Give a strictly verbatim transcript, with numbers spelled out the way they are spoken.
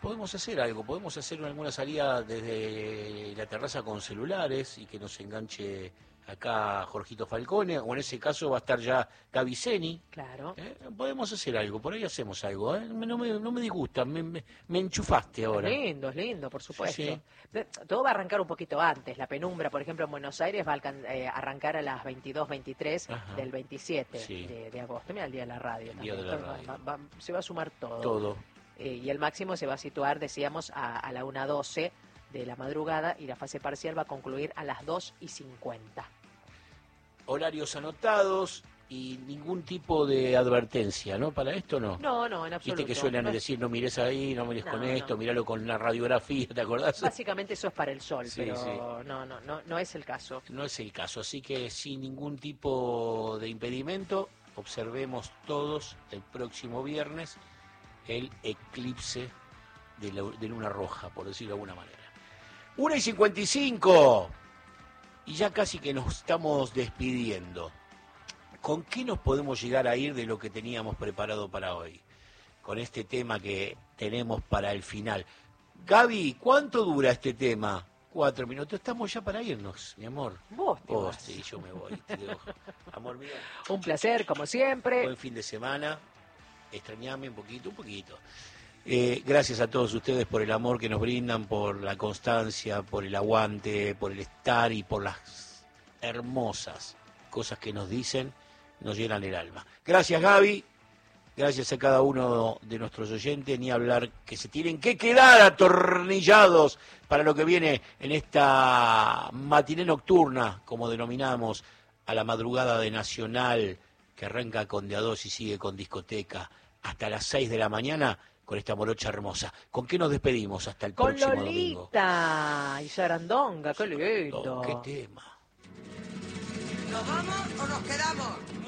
podemos hacer algo, podemos hacer alguna salida desde la terraza con celulares y que nos enganche acá Jorgito Falcone, o en ese caso va a estar ya Gaby Zeni. Claro. ¿Eh? Podemos hacer algo, por ahí hacemos algo. ¿eh? No, me, no me disgusta, me, me, me enchufaste ahora. Es lindo, es lindo, por supuesto. Sí, sí. Todo va a arrancar un poquito antes. La penumbra, por ejemplo, en Buenos Aires va a alcan- eh, arrancar a las veintidós veintitrés Ajá. del veintisiete Sí. de, de agosto. Mira, el día de la radio. El día también. de la Entonces, radio. va- va- se va a sumar todo. Todo. Eh, y el máximo se va a situar, decíamos, a, a la una doce de la madrugada y la fase parcial va a concluir a las dos y cincuenta. Horarios anotados y ningún tipo de advertencia, ¿no? Para esto no. No, no, en absoluto. Viste que suelen No, decir, no mires ahí, no mires No, con no. esto, míralo con la radiografía, ¿te acordás? básicamente eso es para el sol, Sí, pero sí. No, no, no, no es el caso. No es el caso, así que sin ningún tipo de impedimento, observemos todos el próximo viernes el eclipse de, la, de luna roja, por decirlo de alguna manera. una y cincuenta y cinco, y ya casi que nos estamos despidiendo. ¿Con qué nos podemos llegar a ir de lo que teníamos preparado para hoy? Con este tema que tenemos para el final. Gaby, ¿cuánto dura este tema? Cuatro minutos. Estamos ya para irnos, mi amor. Vos te Vos, vas. sí, yo me voy. Te dejo. Amor mío, Un placer, como siempre. buen fin de semana. Extrañame un poquito, un poquito. Eh, gracias a todos ustedes por el amor que nos brindan, por la constancia, por el aguante, por el estar y por las hermosas cosas que nos dicen, nos llenan el alma. Gracias, Gaby. Gracias a cada uno de nuestros oyentes, ni hablar que se tienen que quedar atornillados para lo que viene en esta matiné nocturna, como denominamos, a la madrugada de Nacional, que arranca con De a dos y sigue con discoteca hasta las seis de la mañana con esta morocha hermosa. ¿Con qué nos despedimos hasta el Con próximo domingo? Lolita y Sarandonga, qué lindo. Oh, qué tema. ¿Nos vamos o nos quedamos?